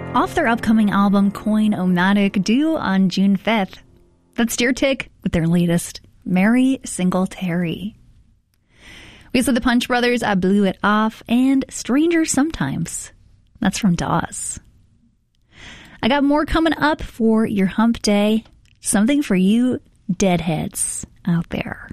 off their upcoming album Coin-O-Matic, due on June 5th. That's Deer Tick with their latest, Mary Singletary. We saw the Punch Brothers, I Blew It Off, and Stranger Sometimes. That's from Dawes. I got more coming up for your hump day. Something for you deadheads out there.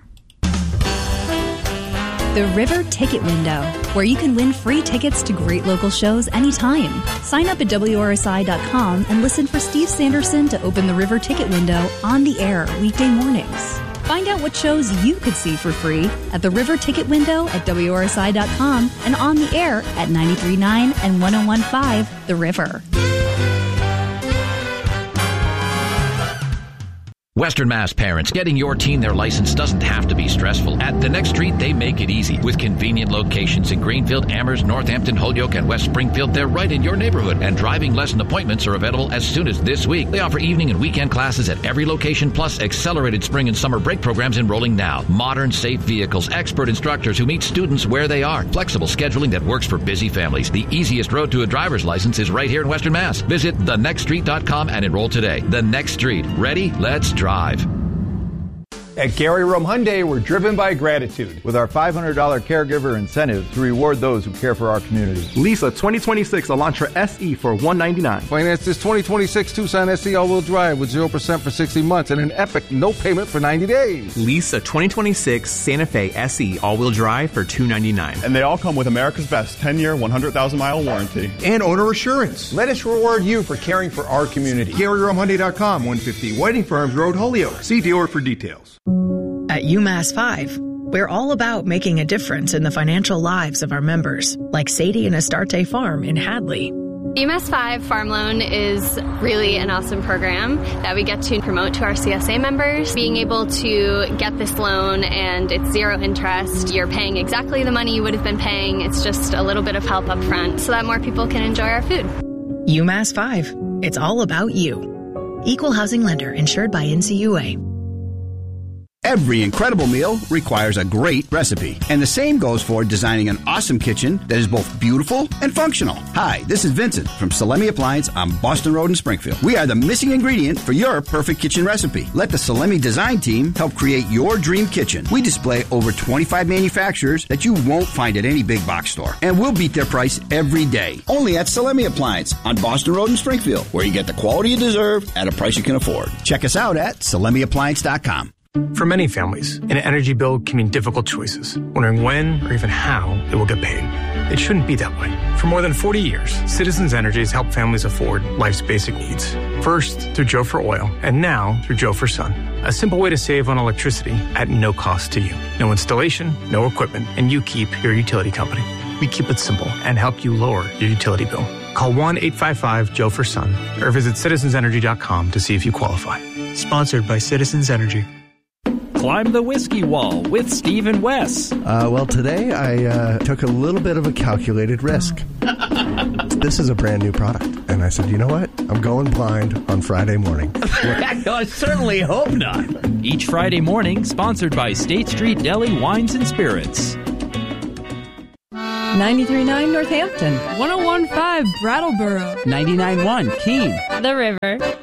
The River Ticket Window, where you can win free tickets to great local shows anytime. Sign up at WRSI.com and listen for Steve Sanderson to open the River Ticket Window on the air weekday mornings. Find out what shows you could see for free at the River Ticket Window at WRSI.com and on the air at 93.9 and 101.5 The River. Western Mass parents, getting your teen their license doesn't have to be stressful. At The Next Street, they make it easy. With convenient locations in Greenfield, Amherst, Northampton, Holyoke, and West Springfield, they're right in your neighborhood. And driving lesson appointments are available as soon as this week. They offer evening and weekend classes at every location, plus accelerated spring and summer break programs enrolling now. Modern, safe vehicles, expert instructors who meet students where they are. Flexible scheduling that works for busy families. The easiest road to a driver's license is right here in Western Mass. Visit thenextstreet.com and enroll today. The Next Street. Ready? Let's drive. At Gary Rome Hyundai, we're driven by gratitude. With our $500 caregiver incentive to reward those who care for our community. Lease a 2026 Elantra SE for $199. Finance this 2026 Tucson SE all-wheel drive with 0% for 60 months and an epic no payment for 90 days. Lease a 2026 Santa Fe SE all-wheel drive for $299. And they all come with America's Best 10-year, 100,000-mile warranty. And owner assurance. Let us reward you for caring for our community. GaryRomeHyundai.com, 150 Whiting Farms Road, Holyoke. See dealer for details. At UMass 5, we're all about making a difference in the financial lives of our members, like Sadie and Astarte Farm in Hadley. UMass 5 Farm Loan is really an awesome program that we get to promote to our CSA members. Being able to get this loan and it's zero interest, you're paying exactly the money you would have been paying. It's just a little bit of help up front so that more people can enjoy our food. UMass 5, it's all about you. Equal housing lender insured by NCUA. Every incredible meal requires a great recipe. And the same goes for designing an awesome kitchen that is both beautiful and functional. Hi, this is Vincent from Salemi Appliance on Boston Road in Springfield. We are the missing ingredient for your perfect kitchen recipe. Let the Salemi design team help create your dream kitchen. We display over 25 manufacturers that you won't find at any big box store. And we'll beat their price every day. Only at Salemi Appliance on Boston Road in Springfield, where you get the quality you deserve at a price you can afford. Check us out at SalemiAppliance.com. For many families, an energy bill can mean difficult choices, wondering when or even how it will get paid. It shouldn't be that way. For more than 40 years, Citizens Energy has helped families afford life's basic needs. First, through Joe for Oil, and now through Joe for Sun. A simple way to save on electricity at no cost to you. No installation, no equipment, and you keep your utility company. We keep it simple and help you lower your utility bill. Call 1-855-JOE-FOR-SUN or visit citizensenergy.com to see if you qualify. Sponsored by Citizens Energy. Climb the Whiskey Wall with Steve and Wes. Well, today I took a little bit of a calculated risk. This is a brand new product. And I said, you know what? I'm going blind on Friday morning. I certainly hope not. Each Friday morning, sponsored by State Street Deli Wines and Spirits. 93.9 Northampton. 101.5 Brattleboro. 99.1 Keene. The River.